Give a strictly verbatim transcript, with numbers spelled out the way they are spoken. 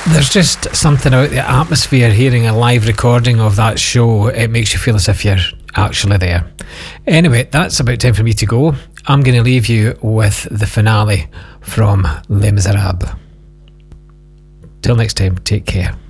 There's just something about the atmosphere, hearing a live recording of that show. It makes you feel as if you're actually there. Anyway, that's about time for me to go. I'm going to leave you with the finale from Les Miserables. Till next time, take care.